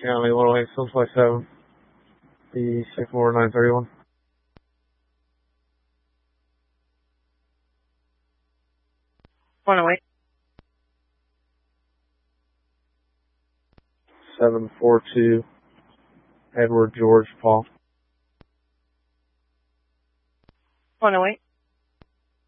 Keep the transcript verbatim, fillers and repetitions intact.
County, Little eight seven five seven, the six four nine three one. one oh eight. seven four two, Edward George Paul. one oh eight.